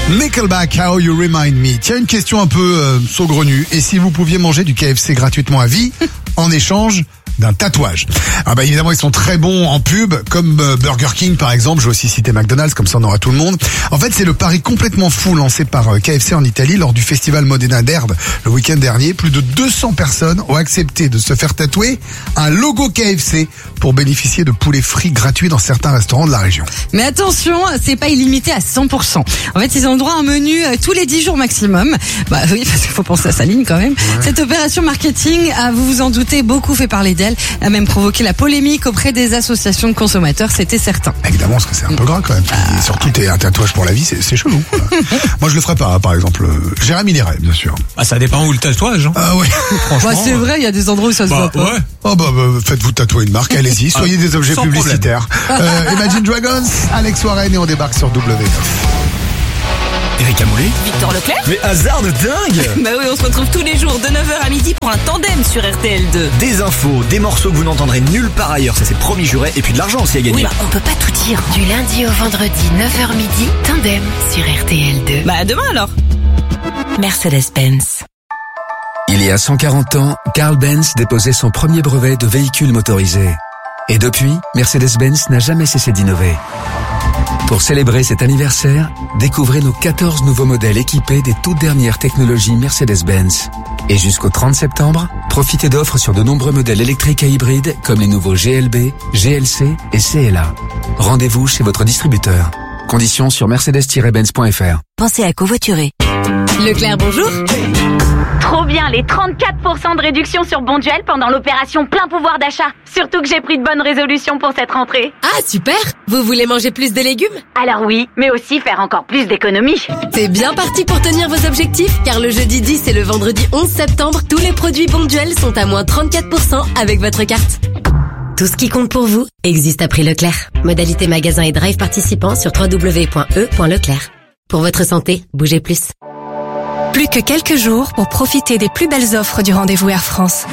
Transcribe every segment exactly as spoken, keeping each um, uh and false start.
Nickelback, How You Remind Me. Tiens, une question un peu euh, saugrenue. Et si vous pouviez manger du K F C gratuitement à vie, en échange d'un tatouage? Ah bah évidemment, ils sont très bons en pub, comme euh, Burger King par exemple. Je vais aussi citer McDonald's, comme ça on aura tout le monde. En fait, c'est le pari complètement fou lancé par euh, K F C en Italie lors du festival Modena d'Erbe le week-end dernier. Plus de deux cents personnes ont accepté de se faire tatouer un logo K F C pour bénéficier de poulets frits gratuits dans certains restaurants de la région. Mais attention, c'est pas illimité à cent pour cent. En fait, ils ont le droit à un menu euh, tous les dix jours maximum. Bah oui, parce qu'il faut penser à sa ligne quand même. Ouais. Cette opération marketing, ah, vous vous en doutez, beaucoup fait parler d'elle, a même provoqué la polémique auprès des associations de consommateurs, c'était certain. Évidemment, parce que c'est un peu gras quand même. Et surtout, t'es un tatouage pour la vie, c'est, c'est chelou. Moi, je le ferais pas, hein, par exemple. Euh, Jérémy Liray, bien sûr. Ah, ça dépend où le tatouage. Hein. Ah ouais. Franchement. Bah, c'est vrai, il y a des endroits où ça se bah, voit pas. Ouais. Oh bah, bah faites-vous tatouer une marque, allez-y, soyez ah, des objets publicitaires. Euh, Imagine Dragons, Alex Warren et on débarque sur W neuf. Éric Amoulé, Victor Leclerc. Mais hasard de dingue. Bah oui, on se retrouve tous les jours de neuf heures à midi pour un tandem sur R T L deux. Des infos, des morceaux que vous n'entendrez nulle part ailleurs, ça c'est promis juré, et puis de l'argent aussi à gagner. Oui, bah on peut pas tout dire. Du lundi au vendredi, neuf heures midi, tandem sur R T L deux. Bah à demain alors. Mercedes-Benz. Il y a cent quarante ans, Carl Benz déposait son premier brevet de véhicule motorisé. Et depuis, Mercedes-Benz n'a jamais cessé d'innover. Pour célébrer cet anniversaire, découvrez nos quatorze nouveaux modèles équipés des toutes dernières technologies Mercedes-Benz. Et jusqu'au trente septembre, profitez d'offres sur de nombreux modèles électriques et hybrides comme les nouveaux G L B, G L C et C L A. Rendez-vous chez votre distributeur. Conditions sur mercedes tiret benz point f r. Pensez à covoiturer. Leclerc, bonjour. Trop bien, les trente-quatre pour cent de réduction sur Bonduel pendant l'opération plein pouvoir d'achat. Surtout que j'ai pris de bonnes résolutions pour cette rentrée. Ah, super. Vous voulez manger plus de légumes? Alors oui, mais aussi faire encore plus d'économies. C'est bien parti pour tenir vos objectifs, car le jeudi dix et le vendredi onze septembre, tous les produits Bonduel sont à moins trente-quatre pour cent avec votre carte. Tout ce qui compte pour vous existe à prix Leclerc. Modalité magasin et drive participants sur w w w point e point leclerc. Pour votre santé, bougez plus. Plus que quelques jours pour profiter des plus belles offres du rendez-vous Air France.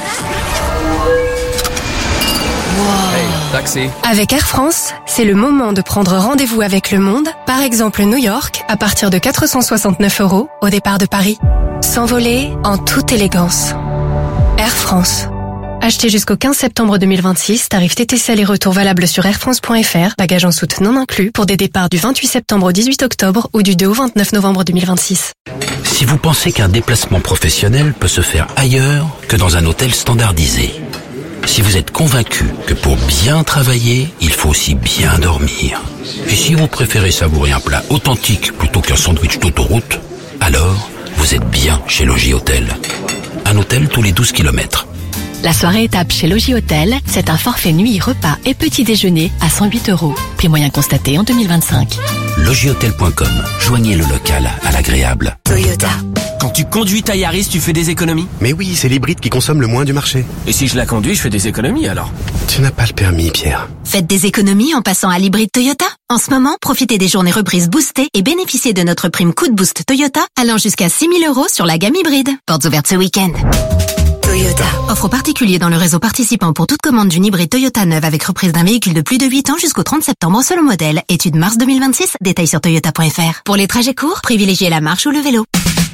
Wow. Hey, taxi. Avec Air France, c'est le moment de prendre rendez-vous avec le monde, par exemple New York, à partir de quatre cent soixante-neuf euros au départ de Paris. S'envoler en toute élégance. Air France. Achetez jusqu'au quinze septembre deux mille vingt-six, tarif T T C aller-retour valable sur air france point f r, bagages en soute non inclus pour des départs du vingt-huit septembre au dix-huit octobre ou du deux au vingt-neuf novembre deux mille vingt-six. Si vous pensez qu'un déplacement professionnel peut se faire ailleurs que dans un hôtel standardisé, si vous êtes convaincu que pour bien travailler, il faut aussi bien dormir, et si vous préférez savourer un plat authentique plutôt qu'un sandwich d'autoroute, alors vous êtes bien chez Logis Hôtel. Un hôtel tous les douze kilomètres. La soirée étape chez Logis Hôtel, c'est un forfait nuit, repas et petit déjeuner à cent huit euros. Prix moyen constaté en deux mille vingt-cinq. logis hôtel point com. Joignez le local à l'agréable. Toyota. Quand tu conduis ta Yaris, tu fais des économies? Mais oui, c'est l'hybride qui consomme le moins du marché. Et si je la conduis, je fais des économies alors? Tu n'as pas le permis, Pierre. Faites des économies en passant à l'hybride Toyota. En ce moment, profitez des journées reprises boostées et bénéficiez de notre prime coup de boost Toyota allant jusqu'à six mille euros sur la gamme hybride. Portes ouvertes ce week-end. Toyota. Offre particulier dans le réseau participant pour toute commande d'une hybride Toyota neuve avec reprise d'un véhicule de plus de huit ans jusqu'au trente septembre selon modèle. Étude mars deux mille vingt-six. Détails sur toyota point f r. Pour les trajets courts, privilégiez la marche ou le vélo.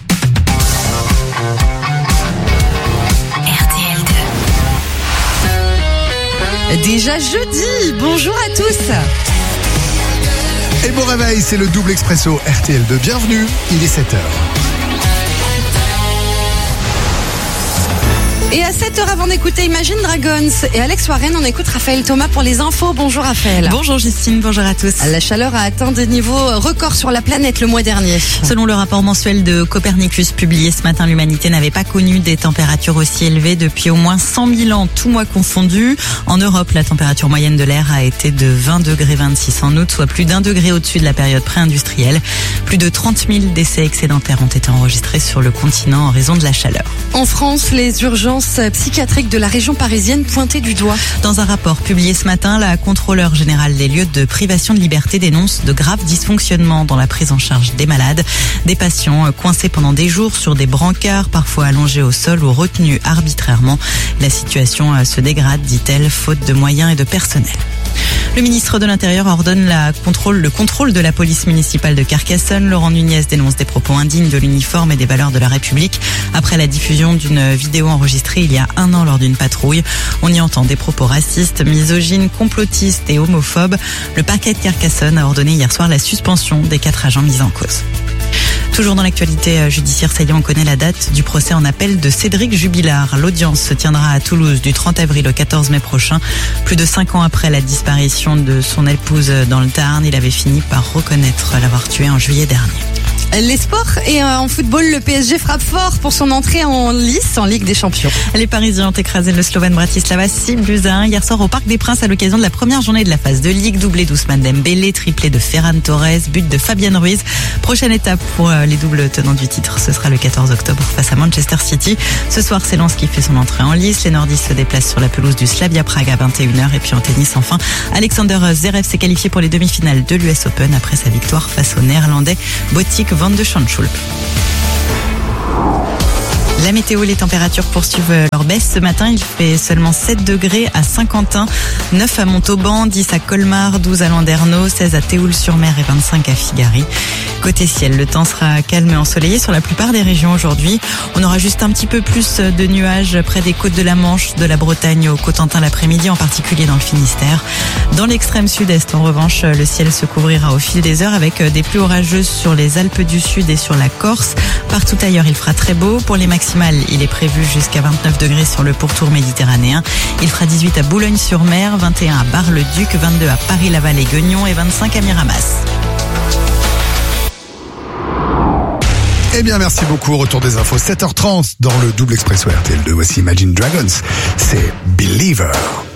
R T L deux. Déjà jeudi. Bonjour à tous. Et bon réveil, c'est le double expresso R T L deux. Bienvenue, il est sept heures. Et à sept heures avant d'écouter Imagine Dragons et Alex Warren, on écoute Raphaël Thomas pour les infos. Bonjour Raphaël. Bonjour Justine, bonjour à tous. La chaleur a atteint des niveaux records sur la planète le mois dernier. Selon le rapport mensuel de Copernicus publié ce matin, l'humanité n'avait pas connu des températures aussi élevées depuis au moins cent mille ans, tous mois confondus. En Europe, la température moyenne de l'air a été de vingt degrés vingt-six en août, soit plus d'un degré au-dessus de la période pré-industrielle. Plus de trente mille décès excédentaires ont été enregistrés sur le continent en raison de la chaleur. En France, les urgences violences psychiatriques de la région parisienne pointées du doigt. Dans un rapport publié ce matin, la contrôleure générale des lieux de privation de liberté dénonce de graves dysfonctionnements dans la prise en charge des malades. Des patients coincés pendant des jours sur des brancards, parfois allongés au sol ou retenus arbitrairement. La situation se dégrade, dit-elle, faute de moyens et de personnel. Le ministre de l'Intérieur ordonne la contrôle, le contrôle de la police municipale de Carcassonne. Laurent Nunez dénonce des propos indignes de l'uniforme et des valeurs de la République après la diffusion d'une vidéo enregistrée il y a un an lors d'une patrouille. On y entend des propos racistes, misogynes, complotistes et homophobes. Le parquet de Carcassonne a ordonné hier soir la suspension des quatre agents mis en cause. Toujours dans l'actualité judiciaire, ça y est, on connaît la date du procès en appel de Cédric Jubilard. L'audience se tiendra à Toulouse du trente avril au quatorze mai prochain. Plus de cinq ans après la disparition de son épouse dans le Tarn, il avait fini par reconnaître l'avoir tuée en juillet dernier. Les sports et euh, en football, le P S G frappe fort pour son entrée en lice en Ligue des Champions. Les Parisiens ont écrasé le Slovène Bratislava six buts à un hier soir au Parc des Princes à l'occasion de la première journée de la phase de Ligue. Doublé d'Ousmane Dembélé, triplé de Ferran Torres, but de Fabian Ruiz. Prochaine étape pour euh, les doubles tenants du titre, ce sera le quatorze octobre face à Manchester City. Ce soir, c'est Lens qui fait son entrée en lice. Les nordistes se déplacent sur la pelouse du Slavia Prague à vingt et une heures. Et puis en tennis, enfin, Alexander Zverev s'est qualifié pour les demi-finales de l'U S Open après sa victoire face au néerlandais Botic van de Schantschulp. La météo, les températures poursuivent leur baisse. Ce matin, il fait seulement sept degrés à Saint-Quentin, neuf à Montauban, dix à Colmar, douze à Landerneau, seize à Théoul-sur-Mer et vingt-cinq à Figari. Côté ciel, le temps sera calme et ensoleillé sur la plupart des régions aujourd'hui. On aura juste un petit peu plus de nuages près des côtes de la Manche, de la Bretagne au Cotentin l'après-midi, en particulier dans le Finistère. Dans l'extrême sud-est, en revanche, le ciel se couvrira au fil des heures avec des pluies orageuses sur les Alpes du Sud et sur la Corse. Partout ailleurs, il fera très beau. Pour les maximales, il est prévu jusqu'à vingt-neuf degrés sur le pourtour méditerranéen. Il fera dix-huit à Boulogne-sur-Mer, vingt et un à Bar-le-Duc, vingt-deux à Paris-la-Vallée-Guignon et vingt-cinq à Miramas. Eh bien, merci beaucoup. Retour des infos, sept heures trente dans le double expresso R T L deux. Voici Imagine Dragons. C'est Believer.